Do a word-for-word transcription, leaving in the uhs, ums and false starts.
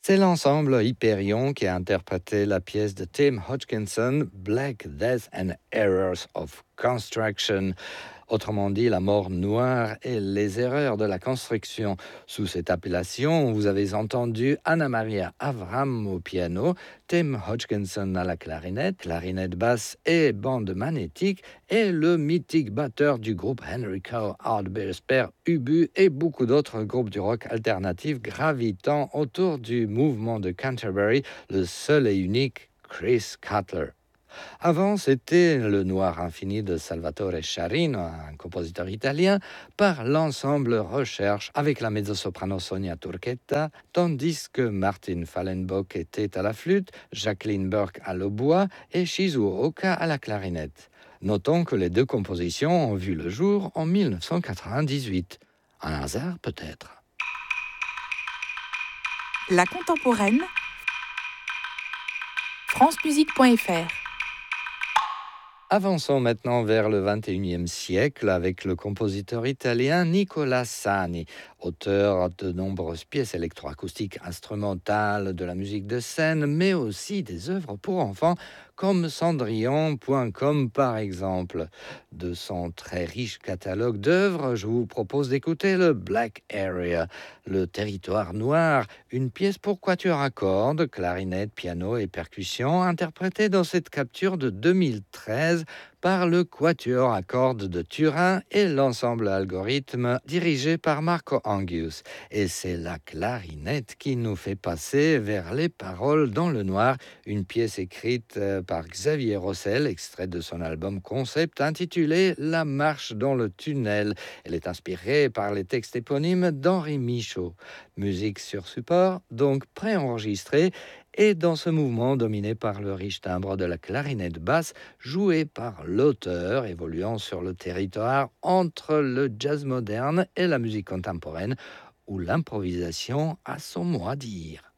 C'est l'ensemble Hyperion qui a interprété la pièce de Tim Hodgkinson, Black Death and Errors of Construction. Autrement dit, la mort noire et les erreurs de la construction. Sous cette appellation, vous avez entendu Anna Maria Avram au piano, Tim Hodgkinson à la clarinette, clarinette basse et bande magnétique, et le mythique batteur du groupe Enrico Ardbeer Ubu et beaucoup d'autres groupes du rock alternatif gravitant autour du mouvement de Canterbury, le seul et unique Chris Cutler. Avant, c'était Le Noir infini de Salvatore Sciarrino, un compositeur italien, par l'ensemble Recherche avec la mezzo-soprano Sonia Turchetta, tandis que Martin Fallenbock était à la flûte, Jacqueline Burke à l'hautbois et Shizuo Oka à la clarinette. Notons que les deux compositions ont vu le jour en dix-neuf cent quatre-vingt-dix-huit. Un hasard peut-être. La contemporaine, france musique point f r. Avançons maintenant vers le vingt et unième siècle avec le compositeur italien Nicola Sani, auteur de nombreuses pièces électroacoustiques instrumentales, de la musique de scène, mais aussi des œuvres pour enfants comme Cendrillon point com par exemple. De son très riche catalogue d'œuvres, je vous propose d'écouter le Black Area, le territoire noir, une pièce pour quatuor à cordes, clarinette, piano et percussions, interprétée dans cette capture de deux mille treize par le Quatuor à cordes de Turin et l'ensemble Algorithme dirigé par Marco Angius. Et c'est la clarinette qui nous fait passer vers les paroles dans le noir, une pièce écrite par Xavier Rossel, extrait de son album concept intitulé La marche dans le tunnel. Elle est inspirée par les textes éponymes d'Henri Michaud. Musique sur support, donc préenregistrée, et dans ce mouvement dominé par le riche timbre de la clarinette basse, joué par l'auteur, évoluant sur le territoire entre le jazz moderne et la musique contemporaine, où l'improvisation a son mot à dire.